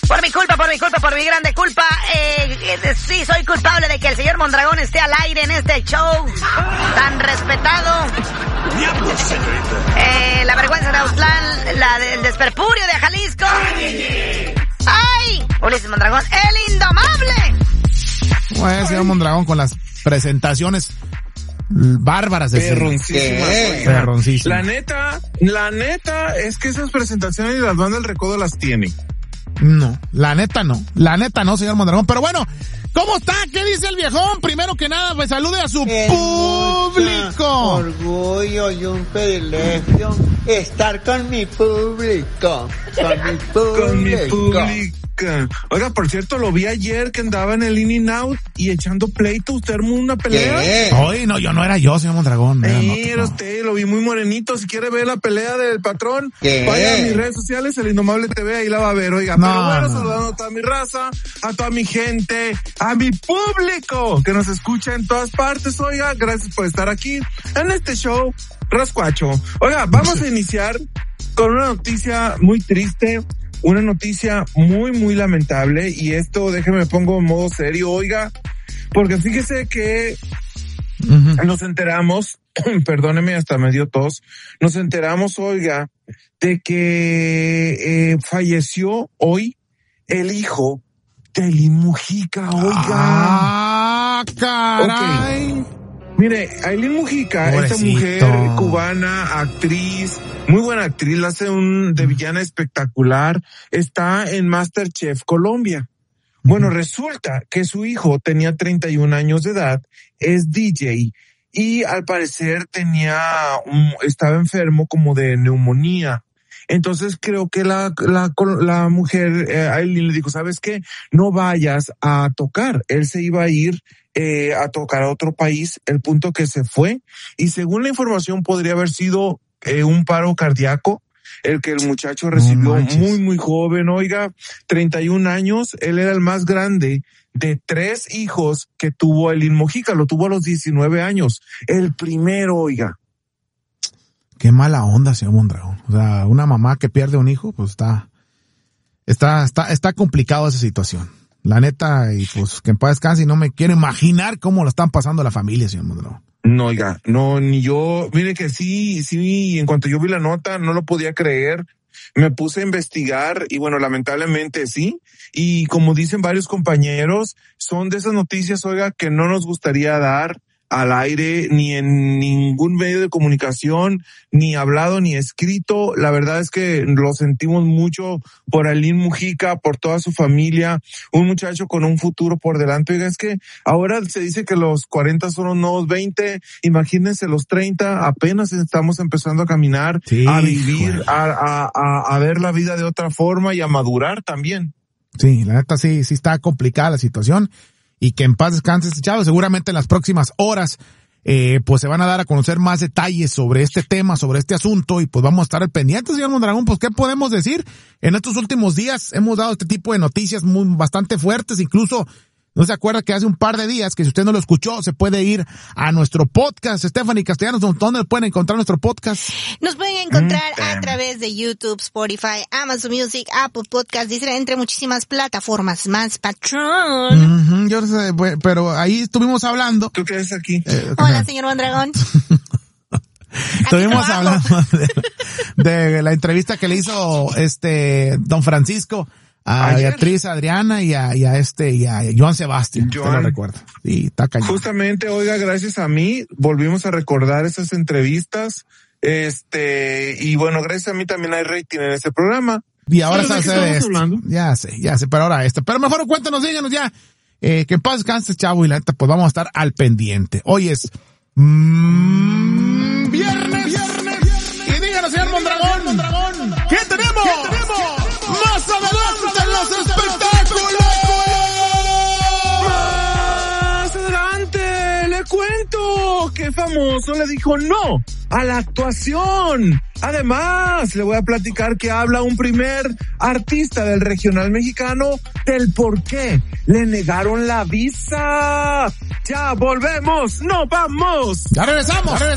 Por mi grande culpa, sí, soy culpable de que el señor Mondragón esté al aire en este show tan respetado. Diablos, señorita. La vergüenza de Autlán, la del desperpurio de Jalisco. ¡Ay! Ulises Mondragón, el indomable. Bueno, señor Mondragón con las presentaciones bárbaras de Perroncísimas. La neta es que esas presentaciones las bandas del recodo las tienen. No, la neta no, señor Mondragón. Pero bueno, ¿cómo está? ¿Qué dice el viejón? Primero que nada, pues salude a su público. Orgullo y un privilegio estar con mi público. Con mi público. Oiga, por cierto, lo vi ayer que andaba en el In and Out y echando pleito. ¿Usted armó una pelea? Oye, no, yo no era yo, señor Mondragón. Era usted, lo vi muy morenito. Si quiere ver la pelea del patrón, vaya a mis redes sociales, el Indomable TV, ahí la va a ver, oiga. Saludando a toda mi raza, a toda mi gente, a mi público que nos escucha en todas partes, oiga. Gracias por estar aquí en este show rascuacho. Oiga, vamos a iniciar con una noticia muy triste. Una noticia muy, muy lamentable, y esto, déjeme pongo en modo serio, oiga, porque fíjese que nos enteramos, perdóneme, hasta me dio tos, nos enteramos, oiga, de que falleció hoy el hijo de Aileen Mujica, oiga. ¡Ah, caray! Okay. Mire, Aileen Mujica, esta mujer cubana, actriz, muy buena actriz, la hace de villana espectacular, está en MasterChef Colombia. Bueno, resulta que su hijo tenía 31 años de edad, es DJ, y al parecer estaba enfermo como de neumonía. Entonces creo que la mujer, Aileen, le dijo, ¿sabes qué? No vayas a tocar. Él se iba a ir a tocar a otro país, el punto que se fue, y según la información podría haber sido un paro cardíaco, el que el muchacho recibió muy, muy joven, oiga, 31 años, él era el más grande de 3 hijos que tuvo Aileen Mujica, lo tuvo a los 19 años, el primero, oiga. Qué mala onda, señor Mondragón. O sea, una mamá que pierde un hijo, pues está complicado esa situación. La neta, y pues que en paz descanse, y no me quiero imaginar cómo lo están pasando la familia, señor Mondragón. No, oiga, no, ni yo, mire que sí, en cuanto yo vi la nota, no lo podía creer, me puse a investigar, y bueno, lamentablemente sí, y como dicen varios compañeros, son de esas noticias, oiga, que no nos gustaría dar al aire, ni en ningún medio de comunicación, ni hablado, ni escrito. La verdad es que lo sentimos mucho por Aileen Mujica, por toda su familia, un muchacho con un futuro por delante. Oiga, es que ahora se dice que los 40 son los nuevos 20, imagínense los 30, apenas estamos empezando a caminar, sí, a vivir, a ver la vida de otra forma y a madurar también. Sí, la neta sí está complicada la situación. Y que en paz descanse este chavo. Seguramente en las próximas horas, pues se van a dar a conocer más detalles sobre este tema, sobre este asunto, y pues vamos a estar al pendiente, señor Mondragón. Pues, ¿qué podemos decir? En estos últimos días hemos dado este tipo de noticias bastante fuertes, incluso, ¿no se acuerda que hace un par de días, que si usted no lo escuchó, se puede ir a nuestro podcast? Stephanie Castellanos, ¿dónde pueden encontrar nuestro podcast? Nos pueden encontrar a través de YouTube, Spotify, Amazon Music, Apple Podcast, entre muchísimas plataformas más, patrón. Yo no sé, pero ahí estuvimos hablando. ¿Tú qué haces aquí? Hola, señor Mondragón. Estuvimos hablando de la entrevista que le hizo don Francisco a Beatriz Adriana y a Joan Sebastián. Yo lo recuerdo. Sí, está cañón. Justamente, oiga, gracias a mí volvimos a recordar esas entrevistas. Y bueno, gracias a mí también hay rating en ese programa. Y ahora se hace esto. Ya sé, pero ahora pero mejor cuéntanos, díganos ya, que en paz descanse, chavo, y la neta, pues vamos a estar al pendiente. Hoy es viernes. Y díganos, señor Mondragón, ¿qué tenemos? Más adelante en los espectáculos. Más adelante le cuento que famoso le dijo no a la actuación. Además, le voy a platicar que habla un primer artista del regional mexicano del por qué le negaron la visa. Ya volvemos, no vamos. Ya regresamos.